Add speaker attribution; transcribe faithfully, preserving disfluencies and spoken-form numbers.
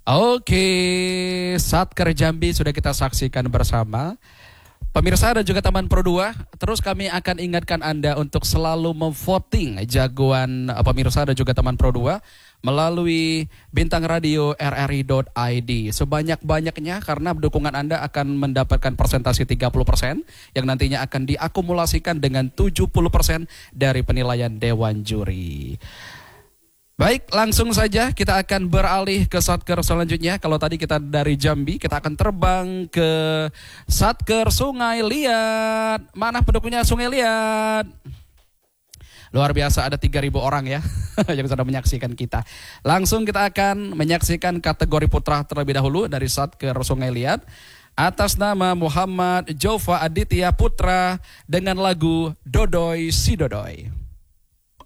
Speaker 1: Oke, Satker Jambi sudah kita saksikan bersama. Pemirsa dan juga teman Pro dua, terus kami akan ingatkan Anda untuk selalu memvoting jagoan pemirsa dan juga teman Pro dua melalui bintang radio r r i dot i d. Sebanyak-banyaknya karena dukungan Anda akan mendapatkan persentase tiga puluh persen yang nantinya akan diakumulasikan dengan tujuh puluh persen dari penilaian Dewan Juri. Baik, langsung saja kita akan beralih ke Satker selanjutnya. Kalau tadi kita dari Jambi, kita akan terbang ke Satker Sungai Liat. Mana pendukungnya Sungai Liat? Luar biasa, ada tiga ribu orang ya yang sudah menyaksikan kita. Langsung kita akan menyaksikan kategori putra terlebih dahulu dari Satker Sungai Liat. Atas nama Muhammad Jova Aditya Putra dengan lagu Dodoi Si Dodoi.